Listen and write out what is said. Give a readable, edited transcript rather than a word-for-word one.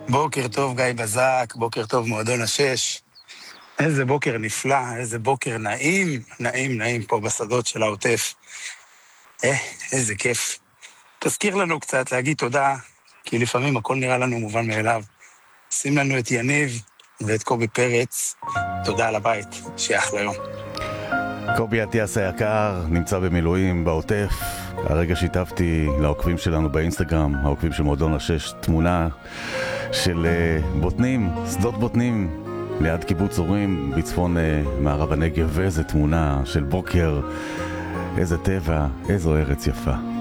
בוקר טוב, גיא בזק, בוקר טוב, מועדון השש. איזה בוקר נפלא, איזה בוקר נעים, נעים, נעים פה בשדות של העוטף. איזה כיף. תזכיר לנו קצת להגיד תודה, כי לפעמים הכל נראה לנו מובן מאליו. שים לנו את יניב ואת קובי פרץ. תודה על הבית, שיהיה אחלה יום. קובי אטיאס היקר נמצא במילואים בעוטף. הרגע שיתפתי לעוקבים שלנו באינסטגרם, העוקבים של מועדון השש, תמונה של בוטנים, שדות בוטנים ליד קיבוץ אורים בצפון מערב הנגב, ואיזה תמונה של בוקר, איזה טבע, איזו ארץ יפה.